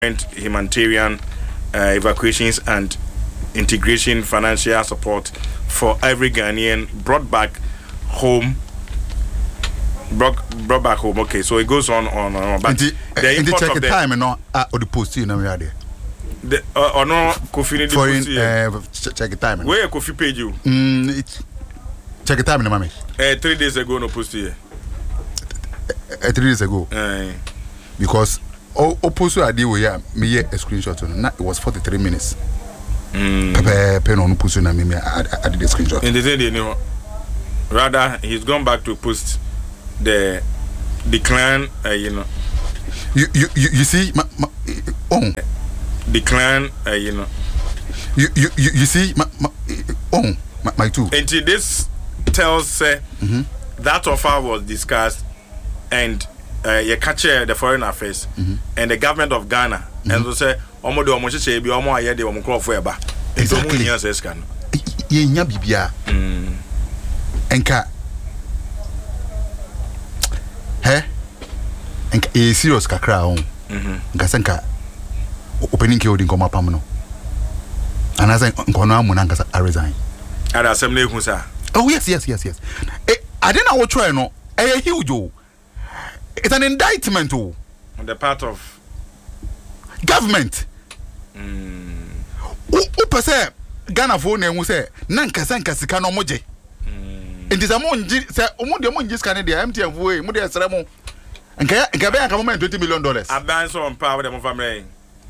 humanitarian evacuations and integration financial support for every Ghanaian brought back home. Brought back home. Okay, so it goes on. But the import of the time and not or the post you know we are there. The or no Kofi foreign check the time. Where Kofi paid you? Check the time, mommy. 3 days ago, no post here. 3 days ago. Because post I did with me a screenshot on it was 43 minutes. Pen on post na me I did a screenshot. In the day, you know, rather he's gone back to post the decline. You know, you see, decline. You know, you see, my two. Until this tells that offer was discussed and you capture the foreign affairs and the government of Ghana and so say omo de omo hye bi omo aye de omo crop eba into omo nya se ska no ye nya bibia enka enka e serious kakra on nka senka opening ke odi nkoma pam no anaza nkono amuna nka sa resign at assembly hu sa. Oh yes. I didn't know what try no. Huge. It's an indictment on the part of government. Who per se Ghana phone and we say nanka sanka sika no moje. It is a monji say omo monji scan the MTN way mo dey seremo. Nka be anka moment $20 million. Aban so on power them family.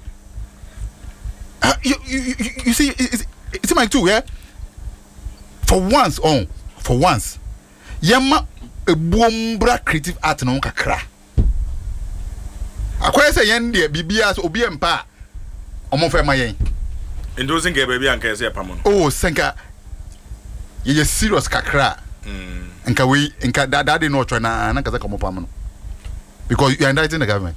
You see it's my two, yeah? For once yama a bombra creative art no kakra akwai say yen de bibia so obi empa omo fa ma yen endorsing ge baby anka say pamon senka ye serious kakra nka we nka that no try na kaza komo pamon because you are indicting the government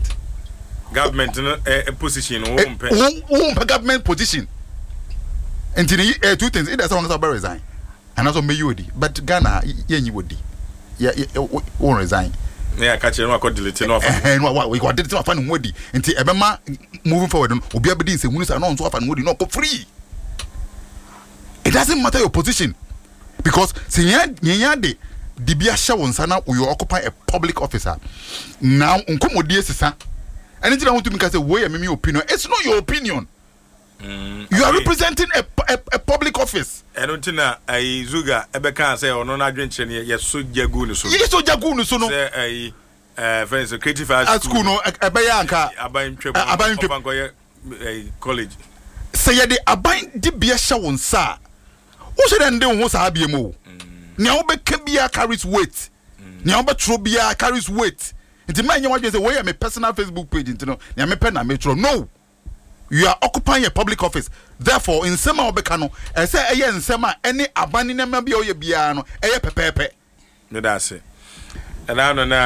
a position government position until two things either someone has resign and also may you but Ghana you would won't resign. Yeah, catch you no delete no and we got delete fan wodi until ebema moving forward obi abedi say munu say no so fan wodi no go free. It doesn't matter your position because senya de dibia sha wonsa na you occupy a public officer now unkomodie sisa anything I want to make say way me opinion it's not your opinion. You are representing a public office. I don't know. I Zuga Ebeka say or no adventure yes so jagun so. Yes so jagun so no. Say friends creative art school no ebeyanka aban college. Say ye the aban di bia sha won sa. Who say dem dey won sa bia mo. Nya obeka bia carries weight. Nya obetro bia carries weight. Nti man nya wadwe say wey my personal Facebook page nti no. Nya me pen na metro no. You are occupying a public office. Therefore, in Sema Obekano, I say, in Sema, any abandonment be or ye biano, pepe. No, that's it. And I don't know.